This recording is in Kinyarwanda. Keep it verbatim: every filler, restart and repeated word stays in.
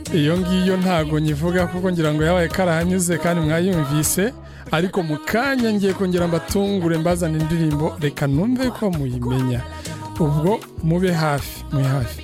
iyo ngiyo ntago nyivuga kuko ngira ngo yabaye karahanyuze kandi mwayumvise, ariko mu kanya ngiye kongera mbatungure mbazana indirimbo reka numve ko muyimenya, ubwo mube hafi mube hafi.